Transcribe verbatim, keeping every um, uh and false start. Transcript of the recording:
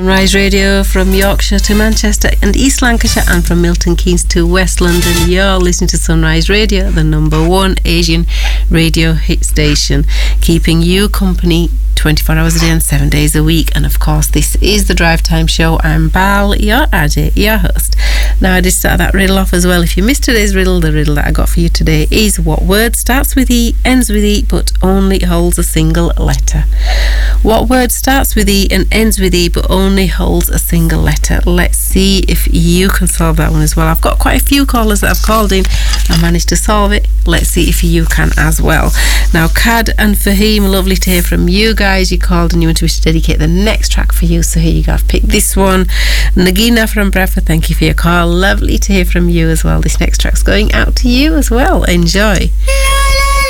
Rise Radio from Yorkshire to Manchester and East Lancashire, and from Milton Keynes to West London. You're listening to Sunrise Radio, the number one Asian radio hit station, keeping you company twenty-four hours a day and seven days a week. And of course, this is the Drive Time Show. I'm Bal, your R J, your host. Now, I did start that riddle off as well. If you missed today's riddle, the riddle that I got for you today is: what word starts with E, ends with E, but only holds a single letter? What word starts with E and ends with E, but only holds a single letter? Let's see if you can solve that one as well. I've got quite a few callers that have called in and managed to solve it. Let's see if you can as well. Now, Kad and Fahim, lovely to hear from you guys. You called and you wanted me to dedicate the next track for you, so here you go. I've picked this one. Nagina from Bradford, thank you for your call. Lovely to hear from you as well. This next track's going out to you as well. Enjoy.